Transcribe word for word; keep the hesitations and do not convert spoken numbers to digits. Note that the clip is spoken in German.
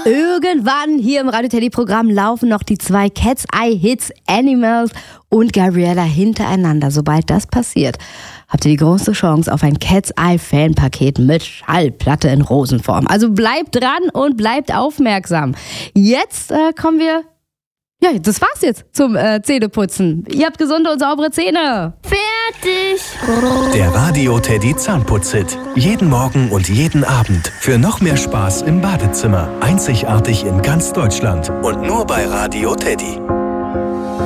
Irgendwann hier im Radio Teddy Programm laufen noch die zwei Cat's Eye Hits Animals und Gabriella hintereinander. Sobald das passiert, habt ihr die große Chance auf ein Cat's Eye Fanpaket mit Schallplatte in Rosenform. Also bleibt dran und bleibt aufmerksam. Jetzt äh, kommen wir... Ja, das war's jetzt zum äh, Zähneputzen. Ihr habt gesunde und saubere Zähne. Fertig. Der Radio Teddy Zahnputzhit. Jeden Morgen und jeden Abend. Für noch mehr Spaß im Badezimmer. Einzigartig in ganz Deutschland. Und nur bei Radio Teddy.